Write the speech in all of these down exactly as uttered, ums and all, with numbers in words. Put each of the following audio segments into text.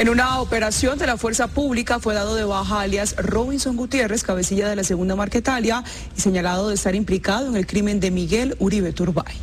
En una operación de la Fuerza Pública fue dado de baja alias Robinson Gutiérrez, cabecilla de la segunda Marquetalia, y señalado de estar implicado en el crimen de Miguel Uribe Turbay.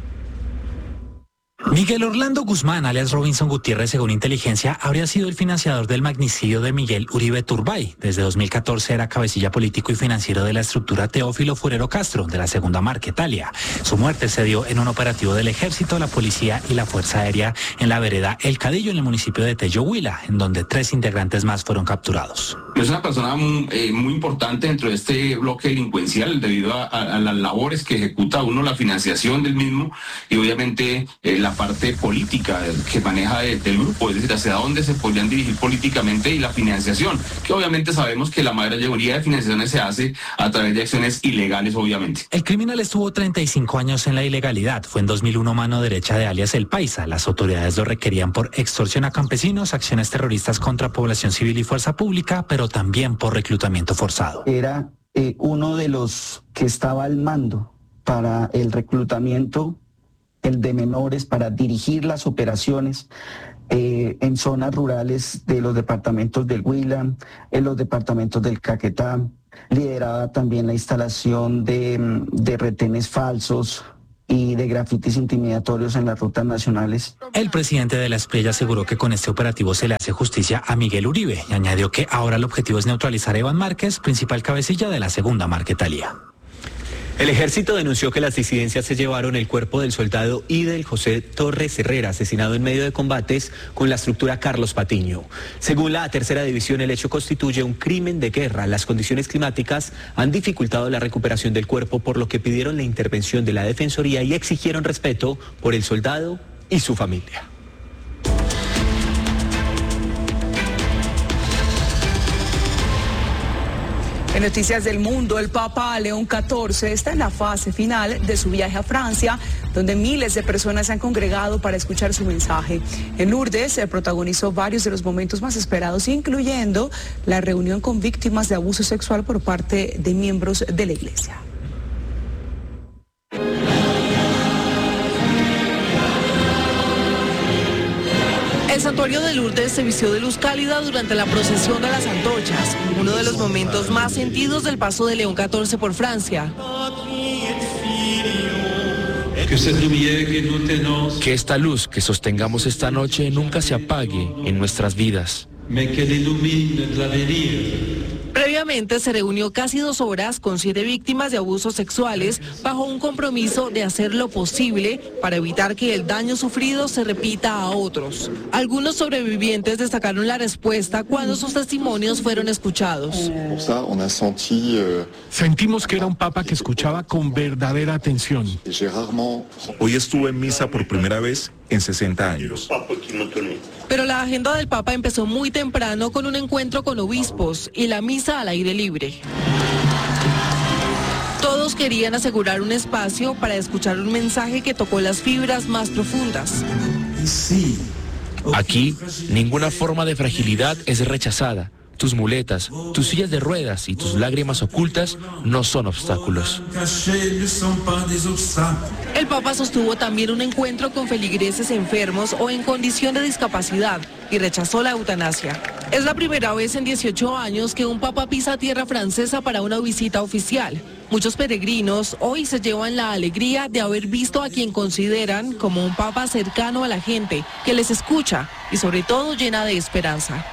Miguel Orlando Guzmán, alias Robinson Gutiérrez, según inteligencia, habría sido el financiador del magnicidio de Miguel Uribe Turbay. Desde dos mil catorce era cabecilla político y financiero de la estructura Teófilo Forero Castro, de la segunda Marquetalia. Su muerte se dio en un operativo del Ejército, la Policía y la Fuerza Aérea en la vereda El Cadillo, en el municipio de Tello Huila, en donde tres integrantes más fueron capturados. Es una persona muy, eh, muy importante dentro de este bloque delincuencial debido a, a, a las labores que ejecuta uno, la financiación del mismo y obviamente eh, la parte política que maneja de, del grupo, es decir, hacia dónde se podrían dirigir políticamente y la financiación, que obviamente sabemos que la mayoría de financiaciones se hace a través de acciones ilegales, obviamente. El criminal estuvo treinta y cinco años en la ilegalidad. Fue en dos mil uno mano derecha de alias El Paisa. Las autoridades lo requerían por extorsión a campesinos, acciones terroristas contra población civil y fuerza pública, pero también por reclutamiento forzado. Era eh, uno de los que estaba al mando para el reclutamiento, el de menores, para dirigir las operaciones eh, en zonas rurales de los departamentos del Huila, en los departamentos del Caquetá. Lideraba también la instalación de, de retenes falsos y de grafitis intimidatorios en las rutas nacionales. El presidente de la Espriella aseguró que con este operativo se le hace justicia a Miguel Uribe y añadió que ahora el objetivo es neutralizar a Iván Márquez, principal cabecilla de la segunda Marquetalia. El ejército denunció que las disidencias se llevaron el cuerpo del soldado Idel José Torres Herrera, asesinado en medio de combates con la estructura Carlos Patiño. Según la tercera división, el hecho constituye un crimen de guerra. Las condiciones climáticas han dificultado la recuperación del cuerpo, por lo que pidieron la intervención de la Defensoría y exigieron respeto por el soldado y su familia. En noticias del mundo, el Papa León catorce está en la fase final de su viaje a Francia, donde miles de personas se han congregado para escuchar su mensaje. En Lourdes se protagonizó varios de los momentos más esperados, incluyendo la reunión con víctimas de abuso sexual por parte de miembros de la Iglesia. El santuario de Lourdes se vistió de luz cálida durante la procesión de las antorchas, uno de los momentos más sentidos del paso de León catorce por Francia. Que esta luz que sostengamos esta noche nunca se apague en nuestras vidas. Previamente se reunió casi dos horas con siete víctimas de abusos sexuales bajo un compromiso de hacer lo posible para evitar que el daño sufrido se repita a otros. Algunos sobrevivientes destacaron la respuesta cuando sus testimonios fueron escuchados. Sentimos que era un papa que escuchaba con verdadera atención. Hoy estuve en misa por primera vez en sesenta años. Pero la agenda del Papa empezó muy temprano con un encuentro con obispos y la misa al aire libre. Todos querían asegurar un espacio para escuchar un mensaje que tocó las fibras más profundas. Aquí, ninguna forma de fragilidad es rechazada. Tus muletas, tus sillas de ruedas y tus lágrimas ocultas no son obstáculos. El Papa sostuvo también un encuentro con feligreses enfermos o en condición de discapacidad y rechazó la eutanasia. Es la primera vez en dieciocho años que un Papa pisa tierra francesa para una visita oficial. Muchos peregrinos hoy se llevan la alegría de haber visto a quien consideran como un Papa cercano a la gente, que les escucha y sobre todo llena de esperanza.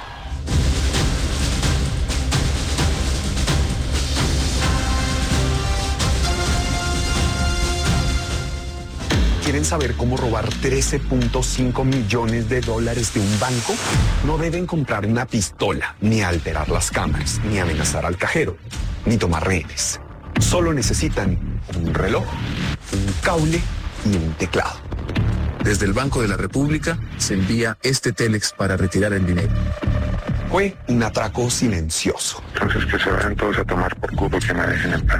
¿Quieren saber cómo robar trece punto cinco millones de dólares de un banco? No deben comprar una pistola, ni alterar las cámaras, ni amenazar al cajero, ni tomar rehenes. Solo necesitan un reloj, un cable y un teclado. Desde el Banco de la República se envía este Telex para retirar el dinero. Fue un atraco silencioso. Entonces que se vayan todos a tomar por culo, que me dejen en paz.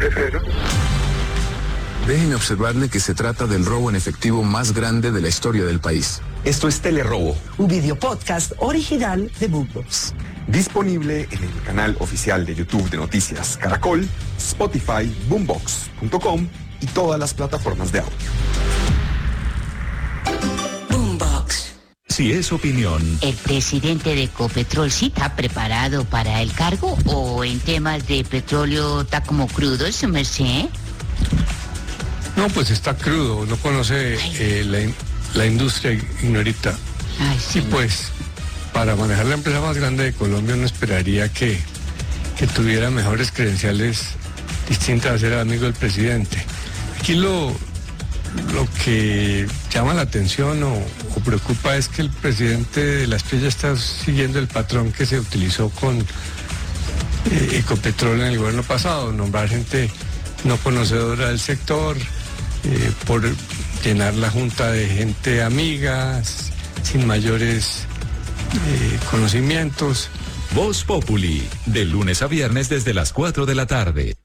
Déjenme observarle que se trata del robo en efectivo más grande de la historia del país. Esto es Telerobo, un video podcast original de Boombox. Disponible en el canal oficial de YouTube de Noticias Caracol, Spotify, boombox punto com y todas las plataformas de audio. si es opinión. ¿El presidente de Ecopetrol sí está preparado para el cargo o en temas de petróleo está como crudo, su merced? No, pues está crudo, no conoce eh, la, la industria, ignorita. Ay, sí. Y pues, para manejar la empresa más grande de Colombia, uno esperaría que, que tuviera mejores credenciales distintas a ser amigo del presidente. Aquí lo, lo que llama la atención o, o preocupa es que el presidente de la Estrella está siguiendo el patrón que se utilizó con eh, Ecopetrol en el gobierno pasado, nombrar gente no conocedora del sector, eh, por llenar la junta de gente amiga, sin mayores eh, conocimientos. Voz Populi, de lunes a viernes desde las cuatro de la tarde.